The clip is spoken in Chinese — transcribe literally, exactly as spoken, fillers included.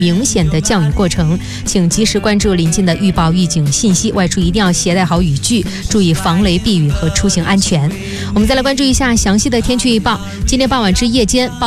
明显的降雨过程，请及时关注临近的预报预警信息，外出一定要携带好雨具，注意防雷避雨和出行安全。我们再来关注一下详细的天气预报。今天傍晚至夜间